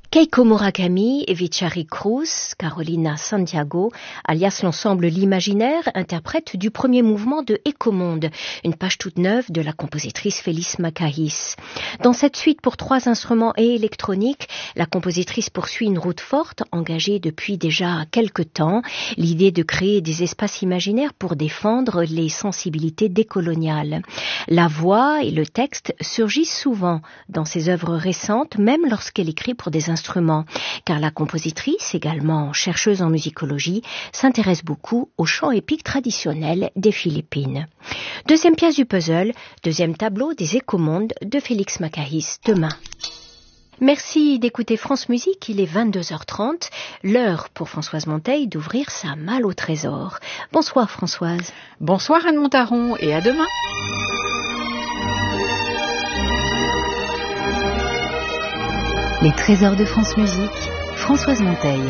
Keiko Murakami, Vichari Cruz, Carolina Santiago, alias l'ensemble L'Imaginaire, interprète du premier mouvement de Ecomonde, une page toute neuve de la compositrice Félix Macahis. Dans cette suite pour 3 instruments et électronique, la compositrice poursuit une route forte, engagée depuis déjà quelque temps, l'idée de créer des espaces imaginaires pour défendre les sensibilités décoloniales. La voix et le texte surgissent souvent dans ses œuvres récentes, même lorsqu'elle écrit pour des instruments, car la compositrice, également chercheuse en musicologie, s'intéresse beaucoup au chant épique traditionnel des Philippines. Deuxième pièce du puzzle, deuxième tableau des Ecomondes de Félix Macahis, demain. Merci d'écouter France Musique, il est 22h30, l'heure pour Françoise Monteil d'ouvrir sa malle au trésor. Bonsoir Françoise. Bonsoir Anne Montaron et à demain. Les trésors de France Musique, Françoise Monteil.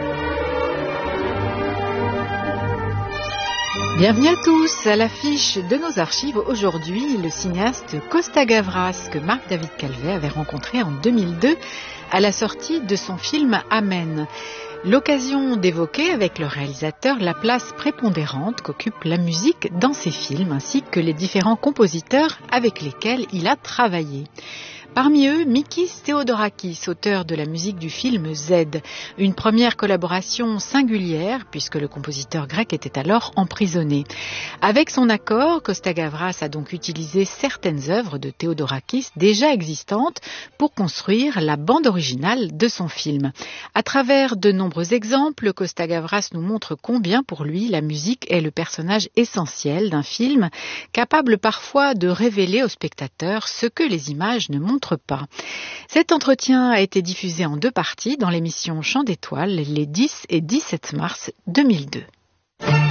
Bienvenue à tous. À l'affiche de nos archives aujourd'hui, le cinéaste Costa Gavras que Marc-David Calvet avait rencontré en 2002 à la sortie de son film Amen. L'occasion d'évoquer avec le réalisateur la place prépondérante qu'occupe la musique dans ses films ainsi que les différents compositeurs avec lesquels il a travaillé. Parmi eux, Mikis Theodorakis, auteur de la musique du film Z, une première collaboration singulière puisque le compositeur grec était alors emprisonné. Avec son accord, Costa Gavras a donc utilisé certaines œuvres de Theodorakis déjà existantes pour construire la bande originale de son film. À travers de nombreux exemples, Costa Gavras nous montre combien pour lui la musique est le personnage essentiel d'un film, capable parfois de révéler au spectateur ce que les images ne montrent pas. Cet entretien a été diffusé en 2 parties dans l'émission Chant d'étoiles les 10 et 17 mars 2002.